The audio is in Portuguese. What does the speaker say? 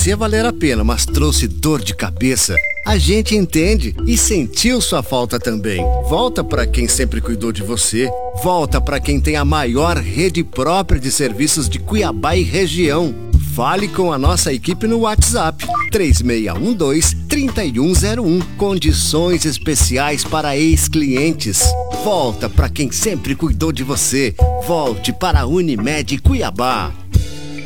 parecia valer a pena, mas trouxe dor de cabeça, a gente entende e sentiu sua falta também. Volta para quem sempre cuidou de você. Volta para quem tem a maior rede própria de serviços de Cuiabá e região. Fale com a nossa equipe no WhatsApp 3612-3101. Condições especiais para ex-clientes. Volta para quem sempre cuidou de você. Volte para a Unimed Cuiabá.